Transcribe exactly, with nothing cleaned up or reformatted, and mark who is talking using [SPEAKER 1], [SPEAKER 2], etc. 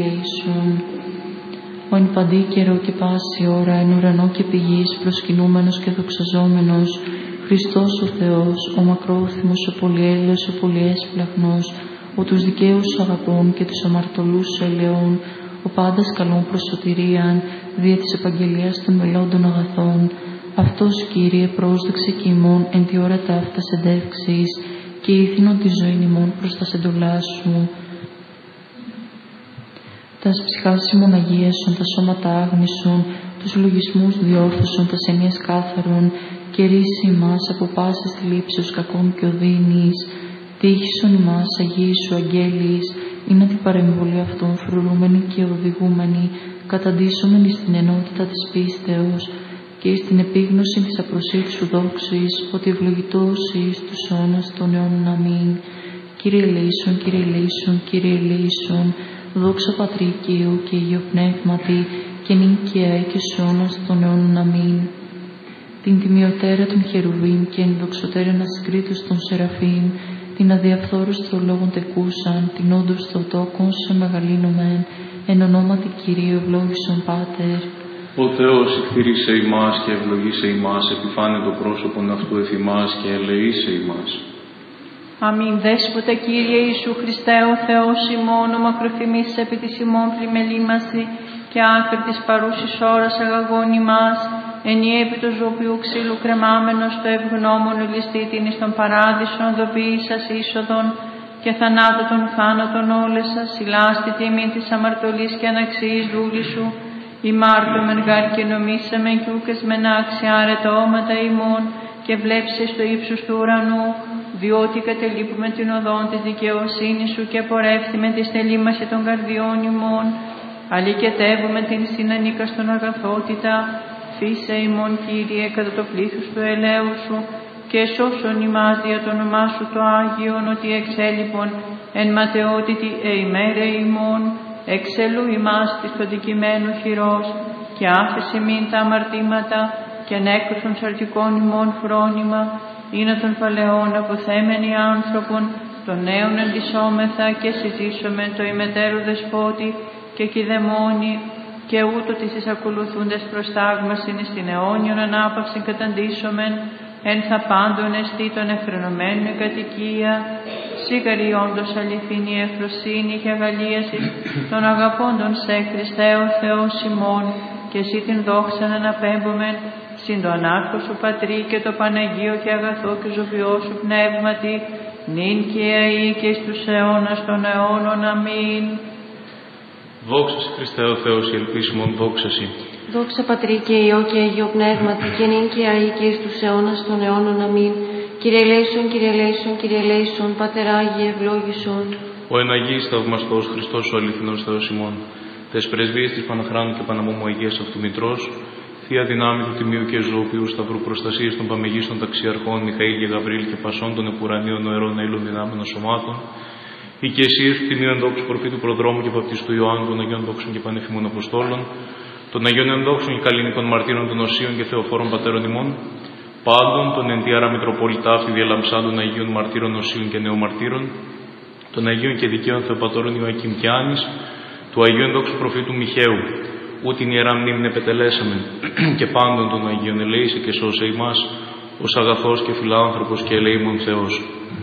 [SPEAKER 1] Ο εν παντή καιρό και πάση ώρα, εν ουρανό και πηγής, προσκυνούμενος και δοξαζόμενος, Χριστός ο Θεός, ο μακρόθυμος, ο πολυέλεος, ο πολυέσπλαχνος, ο τους δικαίους αγαπών και τους αμαρτωλούς ελαιών, ο πάντας καλών προς σωτηρίαν, δια της επαγγελίας των μελλόντων αγαθών, αυτός, Κύριε, πρόσδεξε και ημών εν τη ώρα ταύτας εντεύξεις και ήθινον τη ζωή ημών προς τα σεντολά σου. Τας ψυχάς ημών αγίασον, τα σώματα άγνησον, τους λογισμούς διόρθωσον, τας ενίες κάθαρον, και ρίση ημάς από πάσης θλίψεως κακών και οδύνης, τύχησον ημάς Αγίοι σου αγγέλης, είναι την παρεμβολή αυτών φρουρούμενοι και οδηγούμενοι, καταντήσομενοι στην ενότητα της πίστεως και στην επίγνωση της απροσίτης σου δόξης, ότι ευλογητός εις τους αιώνας των αιώνων. Αμήν. Κύριε ελέησον, Κύριε ελέησον, Κύριε ελέησον, δόξα Πατρί και Υιού και Αγίου Πνεύματι, και νυν και αεί και στους αιώνας των αιώνων. Αμήν. Την τιμιωτέρα των Χερουβίμ και εν δοξωτέρων ασκρίτους των Σεραφείμ, την αδιαφθόρους λόγων τεκούσαν, την όντως Θεοτόκον σε μεγαλύνομεν, εν ονόματι Κυρίου ευλόγησον Πάτερ.
[SPEAKER 2] Ο Θεός εκθυρίσε ημάς και ευλογήσε ημάς, επιφάνε το πρόσωπον αυτού εφημάς και ελεήσε ημάς.
[SPEAKER 3] Αμήν. Δέσποτα Κύριε Ιησού Χριστέ, ο Θεός ημών, ο μακροθυμής επί της ημών πλημελήμαση και άφερ της παρούσης ώρας αγαγών ημάς, ενιαί επί του ζωοποιού ξύλου κρεμάμενος το ευγνώμονο ληστήτην εις τον παράδεισον δοποιήσας είσοδον και θανάτω των θάνατων όλες σας, συλλάστη τιμήν της αμαρτωλής και αναξιής δούλη σου, ημάρτωμεν γάρ και νομίσαμεν κι ούκες μεν άξια αρετώματα ημών και βλέψε στο ύψος του ουρανού, διότι κατελείπουμε την οδόν της δικαιοσύνης σου και πορεύθυμε τη στελήμαση των καρδιών ημών, αλικετεύουμε την συνανίκαστον αγαθότητα, φύσε ημών Κύριε κατά το πλήθος του ελέου σου και σώσον ημάς δια το όνομά σου το Άγιον, ότι εξέλιπον εν ματαιότητη εημέρε ημών, εξελού ημάς της το δικημένου χειρός και άφησε μην τα αμαρτήματα και νέκρουσον σαρτικών ημών φρόνημα, είναι των παλαιών αποθέμενοι άνθρωπον, των νέων εντυσσόμεθα και συζήσομεν το ημετέρου δεσπότη και κηδεμόνι, και ούτω τις εισακολουθούντες προστάγμασιν εις την αιώνιον ανάπαυσιν καταντήσομεν, εν θα πάντων εστί των εφρενωμένων κατοικία, σίγαρη όντως αληθινή ευφροσύνη και αγαλίασης των αγαπώντων σε Χριστέ ο Θεός ημών, και εσύ την δόξαν αναπέμπομεν, συν το ανάρχο σου Πατρί και το Παναγίο και αγαθό και ζωοποιό σου Πνεύματι, νυν και αεί και εις τους αιώνας των αιώνων. Αμήν.
[SPEAKER 2] Δόξα σε Χριστέ ο Θεός, η ελπίσιμον δόξα σοι.
[SPEAKER 4] Δόξα Πατρί και Υιό και Αγίο Πνεύματι, και νυν και αεί και εις τους αιώνας των αιώνων. Αμήν. Κύριε ελέησον, Κύριε ελέησον, Κύριε ελέησον, Πατερ Άγιε ευλόγησον.
[SPEAKER 2] Ο εν Αγίης θαυμαστός Χριστός ο αληθινός Θεός ημών, τες πρεσβείες της Παναχράντου και Παναμόμου Αγίας Αυτομητρός, Θεία δυνάμει του Τιμίου και Ζωοποιού Σταυρού προστασίας των παμεγίστων ταξιαρχών Μιχαήλ και Γαβρίλ και Πασών των επουρανίων νοερών αήλων δυνάμενων σωμάτων, οι οικεσίες του Τιμίου Ενδόξου Προφήτου Προδρόμου και Βαπτιστού Ιωάννου των Αγίων Δόξων και Πανεφημών Αποστόλων, των Αγίων Ενδόξων και Καλλινικών Μαρτύρων των Οσίων και Θεοφόρων Πατέρων ημών, πάντων των εν τη άρα Μητροπολιτά Φιδιαλαμψάντων Αγίων Μαρτύρων Οσίων και Νεομαρτύρων, των Αγίων και Δικαίων Θεοπατώρων Ιωακήμ και Άνης, του Αγίου Ενδόξου Προφήτου Μιχαίου, ούτ' την ιερά μνήμην επετελέσαμε, και πάντων των Αγίων ελέησε και σώσε ημάς, ως αγαθός και φιλάνθρωπος και ελεήμων Θεός.